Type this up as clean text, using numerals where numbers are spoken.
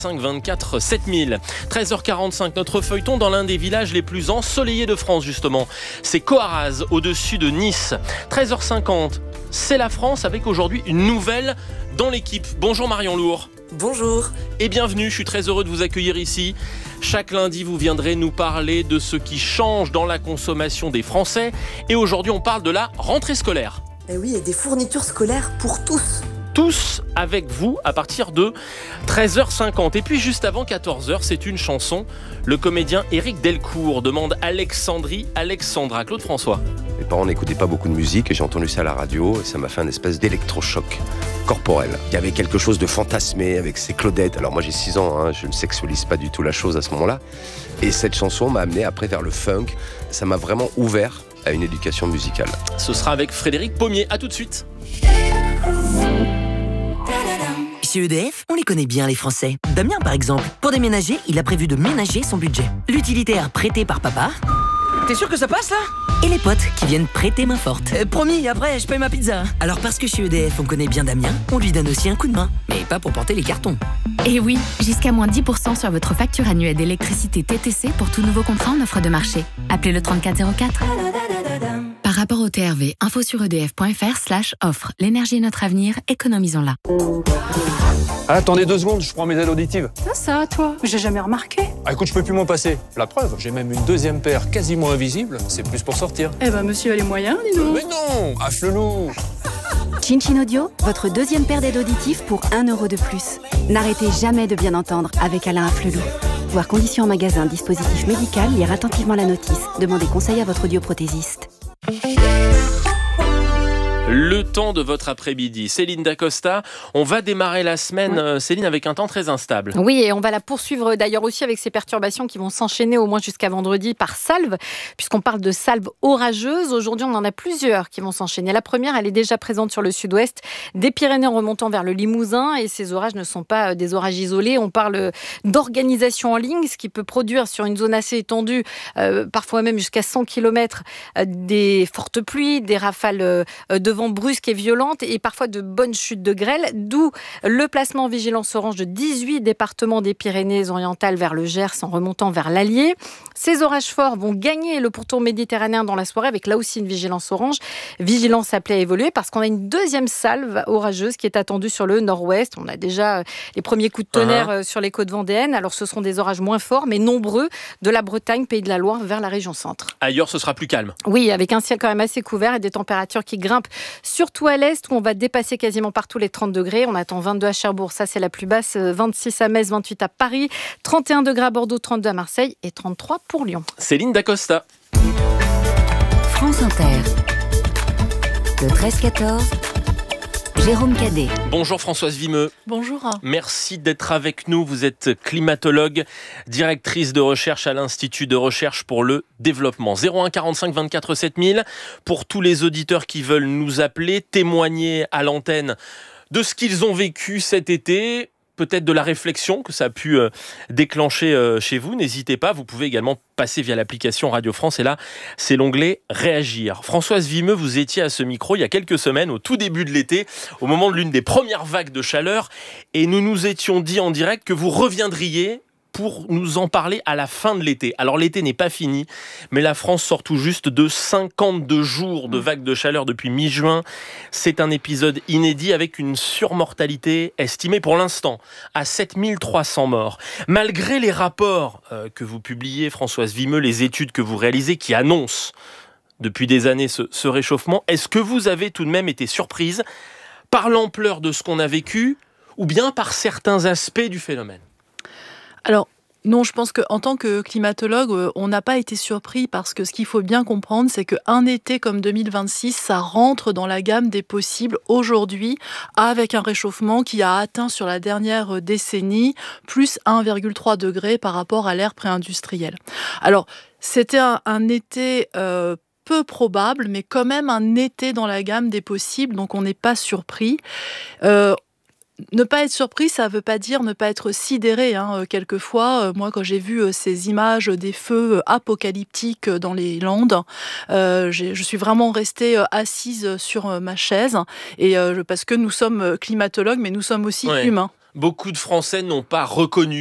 5 24 7000. 13h45, notre feuilleton dans l'un des villages les plus ensoleillés de France justement. C'est Coaraz, au-dessus de Nice. 13h50, c'est la France avec aujourd'hui une nouvelle dans l'équipe. Bonjour Marion Lourd. Bonjour. Et bienvenue, je suis très heureux de vous accueillir ici. Chaque lundi, vous viendrez nous parler de ce qui change dans la consommation des Français. Et aujourd'hui, on parle de la rentrée scolaire. Et oui, et des fournitures scolaires pour tous. Tous avec vous à partir de 13h50. Et puis juste avant 14h, c'est une chanson. Le comédien Éric Delcourt demande Alexandrie, Alexandra. Claude François. Mes parents n'écoutaient pas beaucoup de musique et j'ai entendu ça à la radio et ça m'a fait un espèce d'électrochoc corporel. Il y avait quelque chose de fantasmé avec ces Claudettes. Alors moi j'ai 6 ans, je ne sexualise pas du tout la chose à ce moment-là. Et cette chanson m'a amené après vers le funk. Ça m'a vraiment ouvert à une éducation musicale. Ce sera avec Frédéric Pommier. À tout de suite. Chez EDF, on les connaît bien les Français. Damien par exemple, pour déménager, il a prévu de ménager son budget. L'utilitaire prêté par papa. T'es sûr que ça passe là ? Et les potes qui viennent prêter main forte. Promis, après je paye ma pizza. Alors parce que chez EDF on connaît bien Damien, on lui donne aussi un coup de main. Mais pas pour porter les cartons. Et oui, jusqu'à moins 10% sur votre facture annuelle d'électricité TTC pour tout nouveau contrat en offre de marché. Appelez le 3404. Par rapport au TRV, info sur edf.fr/offre. L'énergie est notre avenir, économisons-la. Attendez 2 secondes, je prends mes aides auditives. Ça, toi, j'ai jamais remarqué. Ah, écoute, je peux plus m'en passer. La preuve, j'ai même une deuxième paire quasiment invisible. C'est plus pour sortir. Eh ben, monsieur a les moyens, dis donc. Mais non, afflelou. Chin Audio, votre deuxième paire d'aides auditives pour 1 € de plus. N'arrêtez jamais de bien entendre avec Alain Afflelou. Voir conditions en magasin, dispositif médical, lire attentivement la notice. Demandez conseil à votre audioprothésiste. Le temps de votre après-midi. Céline Dacosta, on va démarrer la semaine, Céline, avec un temps très instable. Oui, et on va la poursuivre d'ailleurs aussi avec ces perturbations qui vont s'enchaîner au moins jusqu'à vendredi par salve, puisqu'on parle de salve orageuse. Aujourd'hui, on en a plusieurs qui vont s'enchaîner. La première, elle est déjà présente sur le sud-ouest, des Pyrénées remontant vers le Limousin, et ces orages ne sont pas des orages isolés. On parle d'organisation en ligne, ce qui peut produire sur une zone assez étendue, parfois même jusqu'à 100 km, des fortes pluies, des rafales de vent brusques et violentes et parfois de bonnes chutes de grêle, d'où le placement en vigilance orange de 18 départements des Pyrénées-Orientales vers le Gers en remontant vers l'Allier. Ces orages forts vont gagner le pourtour méditerranéen dans la soirée avec là aussi une vigilance orange. Vigilance appelée à évoluer parce qu'on a une deuxième salve orageuse qui est attendue sur le nord-ouest. On a déjà les premiers coups de tonnerre sur les côtes vendéennes. Alors ce seront des orages moins forts mais nombreux de la Bretagne, Pays de la Loire vers la région centre. Ailleurs, ce sera plus calme. Oui, avec un ciel quand même assez couvert et des températures qui grimpent surtout à l'est où on va dépasser quasiment partout les 30 degrés. On attend 22 à Cherbourg, ça c'est la plus basse, 26 à Metz, 28 à Paris, 31 degrés à Bordeaux, 32 à Marseille et 33 pour Lyon. Céline Dacosta. France Inter. Le 13-14. Jérôme Cadet. Bonjour Françoise Vimeux. Bonjour. Merci d'être avec nous. Vous êtes climatologue, directrice de recherche à l'Institut de recherche pour le développement. 01 45 24 7000 pour tous les auditeurs qui veulent nous appeler, témoigner à l'antenne de ce qu'ils ont vécu cet été. Peut-être de la réflexion que ça a pu déclencher chez vous. N'hésitez pas, vous pouvez également passer via l'application Radio France et là, c'est l'onglet Réagir. Françoise Vimeux, vous étiez à ce micro il y a quelques semaines, au tout début de l'été, au moment de l'une des premières vagues de chaleur et nous nous étions dit en direct que vous reviendriez pour nous en parler à la fin de l'été. Alors l'été n'est pas fini, mais la France sort tout juste de 52 jours de vagues de chaleur depuis mi-juin. C'est un épisode inédit avec une surmortalité estimée pour l'instant à 7300 morts. Malgré les rapports que vous publiez, Françoise Vimeux, les études que vous réalisez qui annoncent depuis des années ce réchauffement, est-ce que vous avez tout de même été surprise par l'ampleur de ce qu'on a vécu ou bien par certains aspects du phénomène ? Alors, non, je pense qu'en tant que climatologue, on n'a pas été surpris parce que ce qu'il faut bien comprendre, c'est qu'un été comme 2026, ça rentre dans la gamme des possibles aujourd'hui avec un réchauffement qui a atteint sur la dernière décennie plus 1,3 degré par rapport à l'ère pré-industrielle. Alors, c'était un été peu probable, mais quand même un été dans la gamme des possibles, donc on n'est pas surpris. Ne pas être surpris, ça ne veut pas dire ne pas être sidéré. Quelquefois, moi, quand j'ai vu ces images des feux apocalyptiques dans les Landes, je suis vraiment restée assise sur ma chaise, et parce que nous sommes climatologues, mais nous sommes aussi humains. Beaucoup de Français n'ont pas reconnu